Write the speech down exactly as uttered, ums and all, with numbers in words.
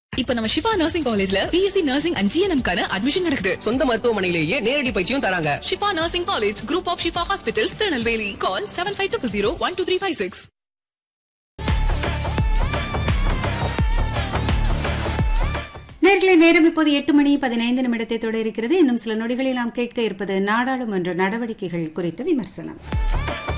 இப்ப நம்ம ஷிஃபா நர்சிங் காலேஜ்ல பிஎஸ்சி நர்சிங் அண்ட் ஜிஎன்எம் கான அட்மிஷன் நடக்குது. சொந்த மருத்துவமனையிலேயே நேரடி பயிற்சியும் தராங்க. Shifa nursing college, group of Shifa hospitals, Tirunelveli. Call seven five two zero one two three five six. நேர்களை நேரம் இப்போது எட்டு மணி பதினைந்து நிமிடத்தை தொட இருக்கிறது. இன்னும் சில நொடிகளில் நாம் கேட்க இருப்பது நாடாளுமன்ற நடவடிக்கைகள் குறித்த விமர்சனம்.